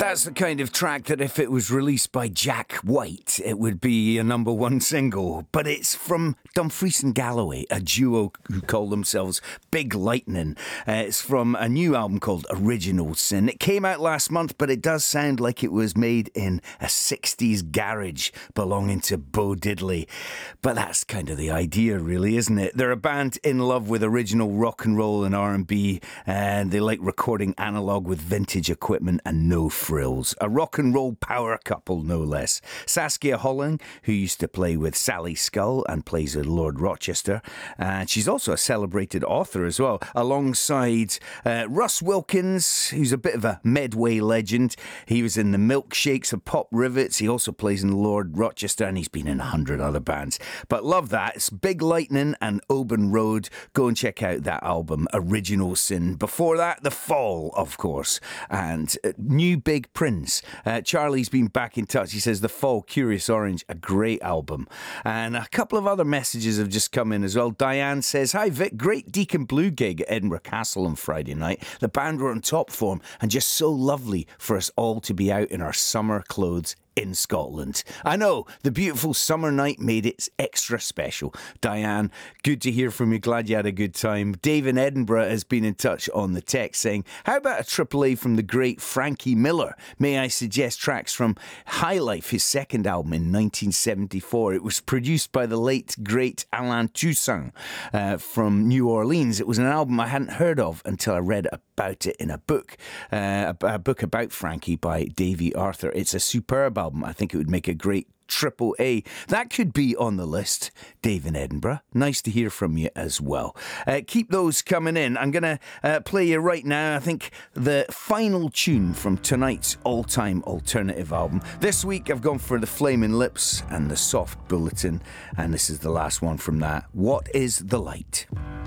That's the kind of track that if it was released by Jack White, it would be a number one single. But it's from Dumfries and Galloway, a duo who call themselves Big Lightning. It's from a new album called Original Sin. It came out last month, but it does sound like it was made in a 60s garage belonging to Bo Diddley. But that's kind of the idea, really, isn't it? They're a band in love with original rock and roll and R&B, and they like recording analog with vintage equipment and no frills. A rock and roll power couple, no less. Saskia Holling, who used to play with Sally Skull and plays with Lord Rochester, and she's also a celebrated author as well, alongside Russ Wilkins, who's a bit of a Medway legend. He was in the Milkshakes of Pop Rivets. He also plays in Lord Rochester, and he's been in 100 other bands. But love that. It's Big Lightning and Oban Road. Go and check out that album, Original Sin. Before that, The Fall, of course, and new Big Prince. Charlie's been back in touch. He says The Fall, Curious Orange, a great album. And a couple of other messages have just come in as well. Diane says, hi Vic, great Deacon Blue gig at Edinburgh Castle on Friday night. The band were on top form and just so lovely for us all to be out in our summer clothes in Scotland. I know, the beautiful summer night made it extra special. Diane, good to hear from you. Glad you had a good time. Dave in Edinburgh has been in touch on the text saying, how about a triple A from the great Frankie Miller? May I suggest tracks from High Life, his second album in 1974. It was produced by the late, great Alain Toussaint from New Orleans. It was an album I hadn't heard of until I read about it in a book about Frankie by Davy Arthur. It's a superb album. I think it would make a great triple A. That could be on the list. Dave in Edinburgh, nice to hear from you as well. Keep those coming in. I'm going to play you right now, I think, the final tune from tonight's all-time alternative album. This week I've gone for the Flaming Lips and the Soft Bulletin, and this is the last one from that. What is the Light?